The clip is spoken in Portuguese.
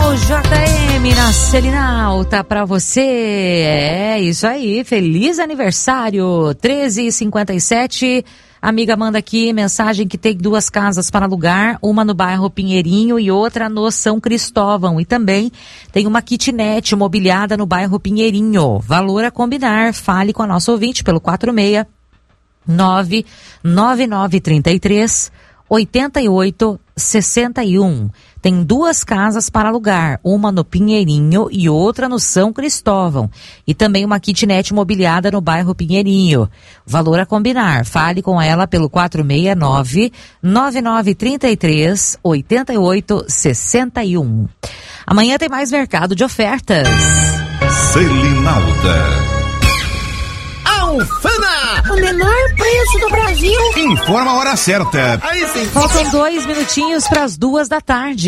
o JM na Selinalta pra você. É isso aí, feliz aniversário. 13h57. Amiga manda aqui mensagem que tem 2 casas para alugar, uma no bairro Pinheirinho e outra no São Cristóvão. E também tem uma kitnet mobiliada no bairro Pinheirinho. Valor a combinar. Fale com a nossa ouvinte pelo 469-9933-8861. Tem 2 casas para alugar, uma no Pinheirinho e outra no São Cristóvão. E também uma kitnet mobiliada no bairro Pinheirinho. Valor a combinar. Fale com ela pelo 469-9933-8861. Amanhã tem mais mercado de ofertas. Selinalta. Alfana, o menor preço do Brasil. Informa a hora certa. Aí sim. Faltam 2 minutinhos para as 2 da tarde.